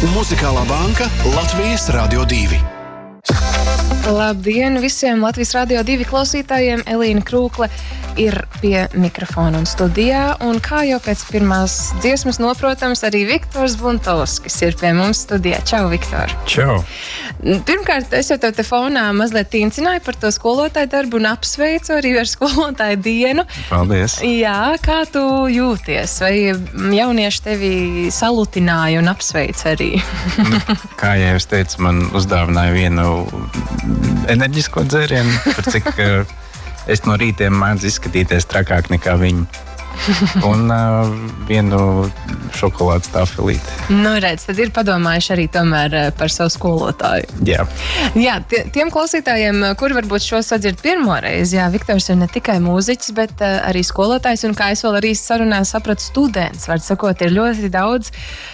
Muzikālā banka Latvijas Radio 2. Labdien visiem Latvijas Radio 2 klausītājiem! Elīna Krūkle ir pie mikrofona un studijā, un kā jau pēc pirmās dziesmas noprotams, arī Viktors Buntovskis ir pie mums studijā. Čau, Viktor! Čau! Pirmkārt, es jau tev te fonā mazliet tincināju par to skolotāju darbu un apsveicu arī ar skolotāju dienu. Paldies! Jā, kā tu jūties? Vai jaunieši tevi salutināja un apsveic arī? Kā jau es teicu, man uzdāvināja vienu enerģisko dzērienu, par cik es no rītiem mēdzu izskatīties trakāk nekā viņi. Un vienu šokolādes tafelīti. Nu, redz, tad ir padomājuši arī tomēr par savu skolotāju. Jā. Jā, tiem klausītājiem, kuri varbūt šo sadzird pirmoreiz, jā, Viktors ir ne tikai mūziķis, bet arī skolotājs, un kā es vēl arī sarunā sapratu, students, var sakot, ir ļoti daudz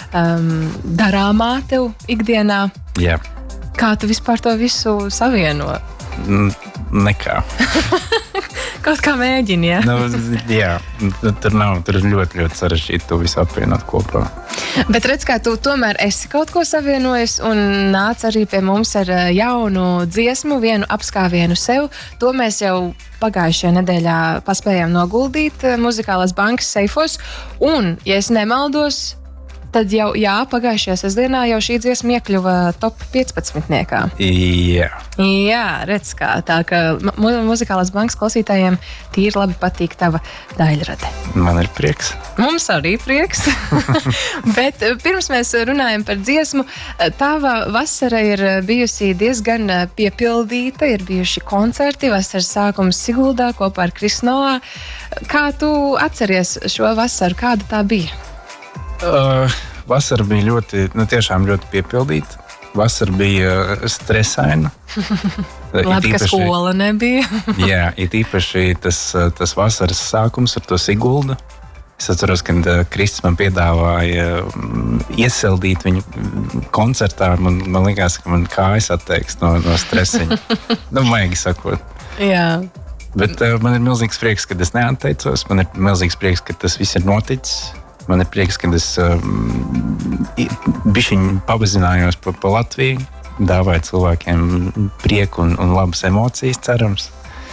darāmā tev ikdienā. Jā. Kā tu vispār to visu savieno? Nekā. Kaut kā mēģini, ja? Jā, tur ir ļoti, ļoti sarežģīti to visu apvienot kopā. Bet redz, kā tu tomēr esi kaut ko savienojis un nāc arī pie mums ar jaunu dziesmu, vienu apskāvienu sev. To mēs jau pagājušajā nedēļā paspējām noguldīt Muzikālās bankas seifos. Un, ja es nemaldos, tad jau, jā, pagājušajā sestdienā jau šī dziesma iekļuva top 15-niekā. Jā. Jā, redz kā. Tā ka Muzikālās bankas klausītājiem tīri labi patīk tava daļrade. Man ir prieks. Mums arī prieks. Bet pirms mēs runājam par dziesmu, tava vasara ir bijusi diezgan piepildīta, ir bijuši koncerti, vasaras sākums Siguldā kopā ar Krisnoā. Kā tu atceries šo vasaru? Kāda tā bija? Vasara bija tiešām ļoti piepildīta. Vasara bija stresaina. Labi, ka skola nebija. Jā, it īpaši tas vasaras sākums ar to Siguldu. Es atceros, kad Kristis man piedāvāja iesildīt viņu koncertā. Man likās, ka man kājas atteiks no stresiņa. Maigi sakot. Jā. Bet man ir milzīgs prieks, ka es neatteicos. Man ir milzīgs prieks, ka tas viss ir noticis. Man ir prieks, ka es bišķiņ pabazinājos pa Latviju, dāvāju cilvēkiem prieku un labas emocijas, cerams.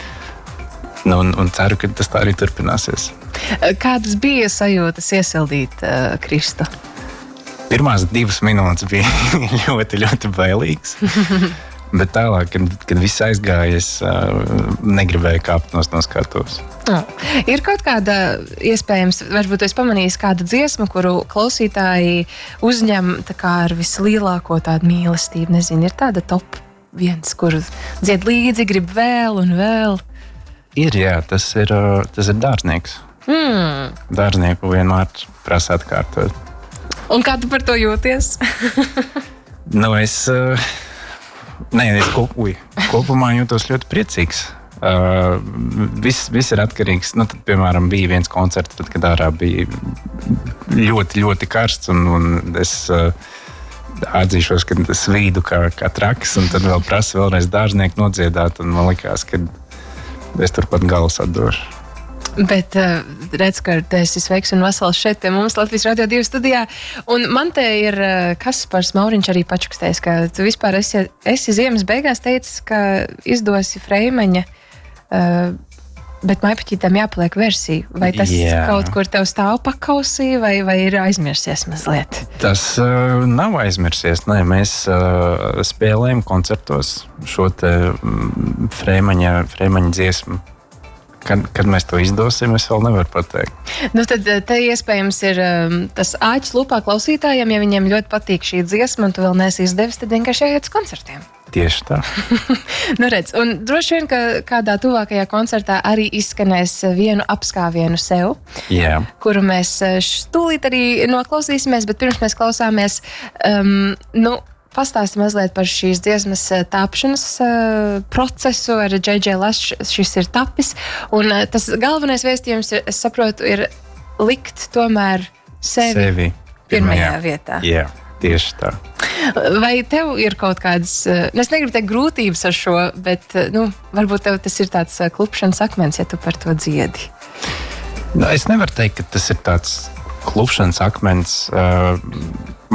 Un ceru, ka tas tā arī turpināsies. Kādas bija sajūtas iesildīt Kristu? Pirmās 2 minūtes bija ļoti, ļoti bailīgas. Bet tālāk, kad viss aizgāja, es negribēju kāpt no skatuves. Ir kaut kāda, iespējams, varbūt es pamanīju kādu dziesmu, kuru klausītāji uzņem tā kā ar vislielāko tādu mīlestību. Nezinu, ir tāda top 1, kuru dzied līdzi, grib vēl un vēl. Ir, jā, tas ir Dārznieks. Dārznieku vienmēr prasa atkārtot. Un kā tu par to jūties? Kopumā jūtos ļoti priecīgs. Viss ir atkarīgs. Tad, piemēram, bija viens koncerts, tad, kad ārā bija ļoti, ļoti karsts, un es atzīšos, ka es vīdu kā traks, un tad vēl prasa vēlreiz Dārznieku nodziedāt, un man likās, ka es turpat galvas atdošu. Bet redz, ka tu esi sveiks un vesels šeit pie mums Latvijas Radio 2 studijā. Un man te ir Kaspars Mauriņš arī pačukstējis, ka tu vispār esi ziemas beigās teicis, ka izdosi Freimaņa, bet maipaķītēm jāpaliek versija. Vai tas kaut kur tev stāv pakausī, vai ir aizmirsies mazliet? Tas nav aizmirsies. Nē, mēs spēlējam koncertos šo te Freimaņa dziesmu. Kad mēs to izdosim, es vēl nevaru pateikt. Tad te iespējams ir tas āķis lupā klausītājiem, ja viņiem ļoti patīk šī dziesma, un tu vēl neesi izdevis, tad vienkārši jāiet uz koncertiem. Tieši tā. Redz, un droši vien, ka kādā tuvākajā koncertā arī izskanēs vienu apskāvienu sev, kuru mēs tūlīt arī noklausīsimies, bet pirms mēs klausāmies, pastāsti mazliet par šīs dziesmas tapšanas procesu ar J.J. Lash. Šis ir tapis. Un tas galvenais vēstījums, es saprotu, ir likt tomēr sevi pirmajā vietā. Jā, tieši tā. Vai tev ir kaut kādas, es negribu teikt grūtības ar šo, bet varbūt tev tas ir tāds klupšanas akmens, ja tu par to dziedi? Es nevaru teikt, ka tas ir tāds klupšanas akmens.